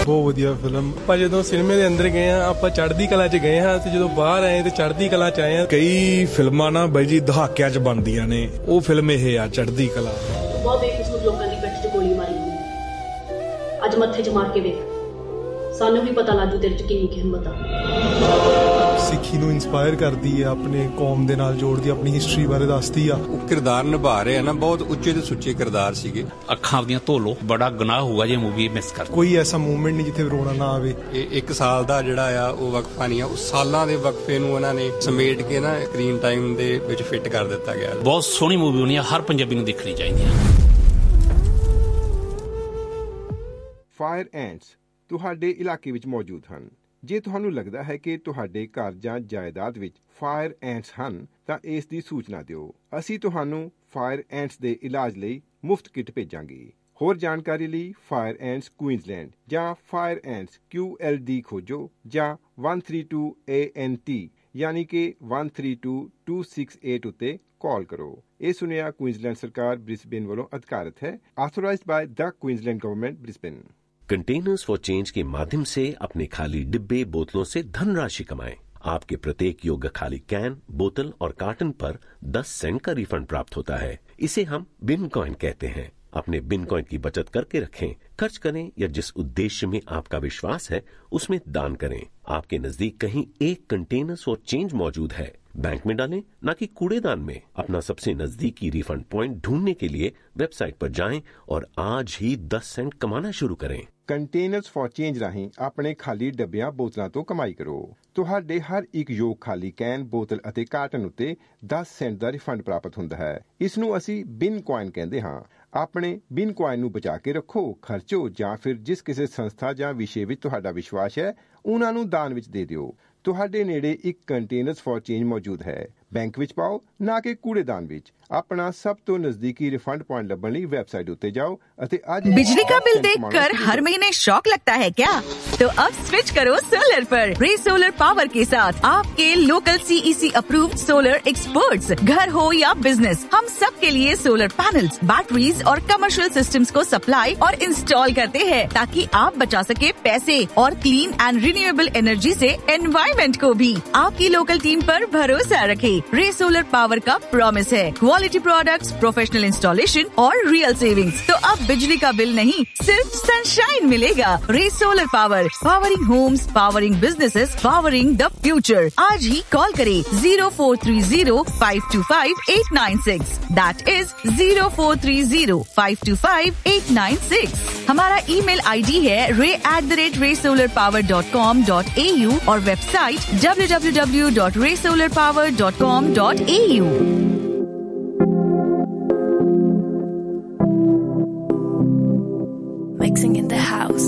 ਬਹੁਤ ਵਧੀਆ ਫਿਲਮ। ਆਪਾਂ ਜਦੋਂ ਸਿਨੇਮੇ ਦੇ ਅੰਦਰ ਗਏ ਆ ਆਪਾਂ ਚੜ੍ਹਦੀ ਕਲਾ 'ਚ ਗਏ ਹਾਂ ਤੇ ਜਦੋਂ ਬਾਹਰ ਆਏ ਤੇ ਚੜ੍ਹਦੀ ਕਲਾ 'ਚ ਆਏ ਆ। ਕਈ ਫਿਲਮਾਂ ਨਾ ਬਾਈ ਜੀ ਦਹਾਕਿਆਂ 'ਚ ਬਣਦੀਆਂ ਨੇ, ਉਹ ਫਿਲਮ ਇਹ ਆ ਚੜ੍ਹਦੀ ਕਲਾ। ਬਹੁਤ ਬੇਕਸੂਰ ਲੋਕਾਂ ਦੀ ਪਿੱਠ 'ਚ ਗੋਲੀ ਮਾਰੀ ਅੱਜ ਮੱਥੇ 'ਚ ਮਾਰ ਕੇ ਵੇਖ, ਸਾਨੂੰ ਵੀ ਪਤਾ ਲੱਗੂ ਤੇਰੇ 'ਚ ਕਿੰਨੀ ਹਿੰਮਤ ਆ। ਸਿੱਖੀ ਨੂੰ ਇਨਸਪਾਇਰ ਕਰਦੀ ਹੈ, ਆਪਣੇ ਕੌਮ ਦੇ ਨਾਲ ਜੋੜਦੀ, ਆਪਣੀ ਹਿਸਟਰੀ ਬਾਰੇ ਦੱਸਦੀ ਆ। ਉਹ ਕਿਰਦਾਰ ਨਿਭਾ ਰਹੇ ਆ ਨਾ, ਬਹੁਤ ਉੱਚੇ ਤੇ ਸੁੱਚੇ ਕਿਰਦਾਰ ਸੀਗੇ। ਅੱਖਾਂ ਦੀਆਂ ਧੋ ਲੋ, ਬੜਾ ਗੁਨਾਹ ਹੋਊਗਾ ਜੇ ਮੂਵੀ ਮਿਸ ਕਰ। ਕੋਈ ਐਸਾ ਮੂਵਮੈਂਟ ਨਹੀਂ ਜਿੱਥੇ ਰੋਣਾ ਨਾ ਆਵੇ। ਇਹ 1 ਸਾਲ ਦਾ ਜਿਹੜਾ ਆ ਉਹ ਵਕਫਾ ਨਹੀਂ ਆ, ਉਹ ਸਾਲਾਂ ਦੇ ਵਕਫੇ ਨੂੰ ਉਹਨਾਂ ਨੇ ਸਮੇਟ ਕੇ ਨਾ ਸਕਰੀਨ ਟਾਈਮ ਦੇ ਵਿੱਚ ਫਿੱਟ ਕਰ ਦਿੱਤਾ ਗਿਆ। ਬਹੁਤ ਸੋਹਣੀ ਮੂਵੀ ਹੋਣੀ ਆ, ਹਰ ਪੰਜਾਬੀ ਨੂੰ ਦੇਖਣੀ ਚਾਹੀਦੀ ਆ। ਫਾਇਰ ਐਂਟਸ ਤੁਹਾਡੇ ਇਲਾਕੇ ਵਿੱਚ ਮੌਜੂਦ ਹਨ। ਜੇ ਤੁਹਾਨੂੰ ਲੱਗਦਾ ਹੈ ਕਿ ਤੁਹਾਡੇ ਘਰ ਜਾਂ ਜਾਇਦਾਦ ਵਿੱਚ ਫਾਇਰ ਐਂਟਸ ਹਨ ਤਾਂ ਇਸ ਦੀ ਸੂਚਨਾ ਦਿਓ। ਅਸੀਂ ਤੁਹਾਨੂੰ ਫਾਇਰ ਐਂਟਸ ਦੇ ਇਲਾਜ ਲਈ ਮੁਫਤ ਕਿੱਟ ਭੇਜਾਂਗੇ। ਹੋਰ ਜਾਣਕਾਰੀ ਲਈ ਫਾਇਰ ਐਂਟਸ ਕੁਈਨਜ਼ਲੈਂਡ ਜਾਂ ਫਾਇਰ ਐਂਟਸ QLD ਖੋਜੋ ਜਾਂ 132 ANT ਯਾਨੀ ਕਿ 132268 ਉੱਤੇ ਕਾਲ ਕਰੋ। ਇਹ ਸੁਨੇਹਾ ਕੁਈਨਜ਼ਲੈਂਡ ਸਰਕਾਰ ब्रिस्बेन ਵੱਲੋਂ ਅਧਿਕਾਰਤ है, authorised by the Queensland government Brisbane. Containers for change के माध्यम से अपने खाली डिब्बे बोतलों से धनराशि कमाएं। आपके प्रत्येक योग्य खाली कैन, बोतल और कार्टन पर 10 सेंट का रिफंड प्राप्त होता है। इसे हम बिन कॉइन कहते हैं। अपने बिन कॉइन की बचत करके रखें, खर्च करें या जिस उद्देश्य में आपका विश्वास है उसमें दान करें। आपके नजदीक कहीं एक कंटेनर्स फॉर चेंज मौजूद है, बैंक में डालें ना कि कूड़ेदान में। अपना सबसे नजदीकी रिफंड पॉइंट ढूंढने के लिए वेबसाइट पर जाएं और आज ही 10 सेंट कमाना शुरू करें। ਕੰਟੇਨਰਸ ਫॉर ਚੇਂਜ ਰਾਹੀਂ ਆਪਣੇ ਖਾਲੀ ਡੱਬਿਆਂ ਬੋਤਲਾਂ ਤੋਂ ਕਮਾਈ ਕਰੋ। ਤੁਹਾਡੇ ਹਰ ਇੱਕ ਯੋਗ ਖਾਲੀ ਕੈਨ, ਬੋਤਲ ਅਤੇ ਕਾਰਟਨ ਉੱਤੇ 10 ਸੈਂਟ ਦਾ ਰਿਫੰਡ ਪ੍ਰਾਪਤ ਹੁੰਦਾ ਹੈ। ਇਸ ਨੂੰ ਅਸੀਂ ਬਿਨ ਕੁਆਇਨ ਕਹਿੰਦੇ ਹਾਂ। ਆਪਣੇ ਬਿਨ ਕੁਆਇਨ ਨੂੰ ਬਚਾ ਕੇ ਰੱਖੋ, ਖਰਚੋ ਜਾਂ ਫਿਰ ਜਿਸ ਕਿਸੇ ਸੰਸਥਾ ਜਾਂ ਵਿਸ਼ੇ ਵਿੱਚ ਤੁਹਾਡਾ ਵਿਸ਼ਵਾਸ ਹੈ ਉਹਨਾਂ ਨੂੰ ਦਾਨ ਵਿੱਚ ਦੇ ਦਿਓ। ਤੁਹਾਡੇ ਨੇੜੇ ਇੱਕ ਕੰਟੇਨਰਸ ਫॉर ਚੇਂਜ ਮੌਜੂਦ ਹੈ। ਬੈਂਕ ਵਿੱਚ ਪਾਓ ਨਾ ਕਿ ਕੂੜੇਦਾਨ ਵਿੱਚ। अपना सब तो नजदीकी रिफंड पॉइंट लभण लई वेबसाइट उत्ते जाओ अते आज बिजली का बिल देखकर हर महीने शौक लगता है क्या? तो अब स्विच करो सोलर पर। रे सोलर पावर के साथ आपके local CEC approved solar experts. घर हो या बिजनेस, हम सब के लिए सोलर पैनल्स, बैटरीज और कमर्शियल सिस्टम्स को सप्लाई और इंस्टॉल करते हैं ताकि आप बचा सके पैसे और क्लीन एंड रिन्यूएबल एनर्जी से एनवायरमेंट को भी। आपकी लोकल टीम पर भरोसा रखे। रे सोलर पावर का प्रॉमिस है क्वालिटी प्रोडक्ट्स, प्रोफेशनल इंस्टॉलेशन और रियल सेविंग्स। तो अब बिजली का बिल नहीं, सिर्फ सनशाइन मिलेगा। रे solar power, powering Holmes, powering businesses, powering the future. आज ही कॉल करें 0430-525-896। That is 0430-525-896। हमारा ईमेल ID है ray@raysolarpower.com.au और website www.raysolarpower.com.au। Mixing in the house.